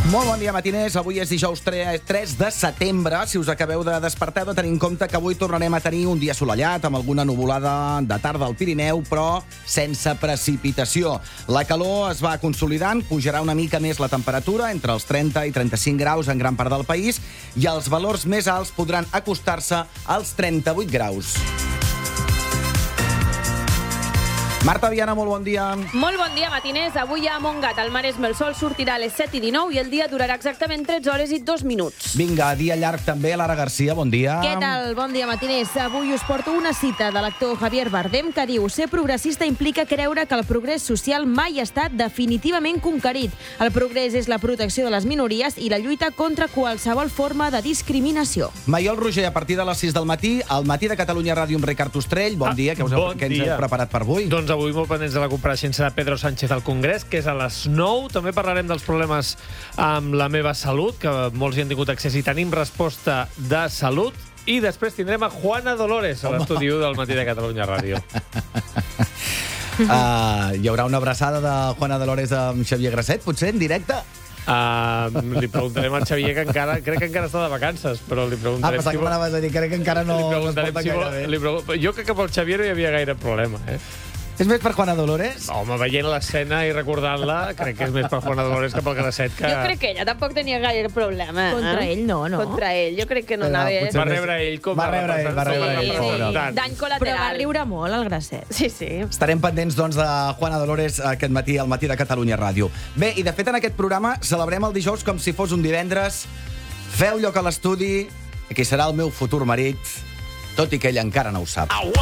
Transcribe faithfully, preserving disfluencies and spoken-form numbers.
Molt bon dia, matiners. Avui és dijous tres de setembre. Si us acabeu de despertar, heu de tenir en compte que avui tornarem a tenir un dia assolellat, amb alguna nuvolada de tarda al Pirineu, però sense precipitació. La calor es va consolidant, pujarà una mica més la temperatura, entre els trenta i trenta-cinc graus en gran part del país, i els valors més alts podran acostar-se als trenta-vuit graus. Marta Viana, molt bon dia. Molt bon dia, matiners. Avui a Montgat, al Maresme, el sol sortirà a les set i dinou i el dia durarà exactament tretze hores i dos minuts. Vinga, dia llarg també. Lara Garcia, bon dia. Què tal? Bon dia, matiners. Avui us porto una cita de l'actor Javier Bardem que diu: ser progressista implica creure que el progrés social mai ha estat definitivament conquerit. El progrés és la protecció de les minories i la lluita contra qualsevol forma de discriminació. Maiol Roger, a partir de les sis del matí, al Matí de Catalunya Ràdio amb Ricard Ostrell. Bon Ah, dia, que, us heu, bon que ens dia. heu preparat per avui? Doncs avui molt pendents de la compareixença de Pedro Sánchez al Congrés, que és a les nou. També parlarem dels problemes amb la meva salut, que molts hi han tingut accés i tenim resposta de salut. I després tindrem a Juana Dolores a l'estudi del Matí de Catalunya Ràdio. Uh, hi haurà una abraçada de Juana Dolores amb Xavier Grasset, potser, en directe? Uh, li preguntarem al Xavier, que encara crec que encara està de vacances, però li Ah, preguntarem... pensava que vol- m'anaves a dir, crec que encara no li no es preguntarem porta si vol- gaire bé. li pregu- Jo crec que pel Xavier no hi havia gaire problema, eh? És més per Juana Dolores? Home, veient l'escena i recordant-la, crec que és més per Juana Dolores que pel Grasset, que... Jo crec que ella tampoc tenia gaire problema. Contra eh? ell no, no. Contra ell, jo crec que no Però anava... potser Va rebre ell com Va a rebre ell, va rebre ell, Sí, pobre. sí. Dany Però va col·lateral. riure molt, el Grasset. Sí, sí. Estarem pendents, doncs, de Juana Dolores aquest matí al Matí de Catalunya Ràdio. Bé, i de fet en aquest programa celebrem el dijous com si fos un divendres. Feu lloc a l'estudi, que serà el meu futur marit, tot i que ell encara no ho sap.